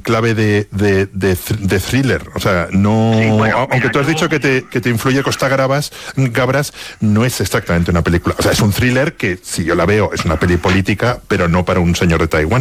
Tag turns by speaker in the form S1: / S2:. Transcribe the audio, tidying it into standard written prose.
S1: clave de thriller. O sea, no...
S2: Sí, bueno,
S1: aunque
S2: mira,
S1: tú has dicho que te influye Costa Gabras, no es exactamente una película. O sea, es un thriller que, si yo la veo, es una peli política, pero no para un señor de Taiwán.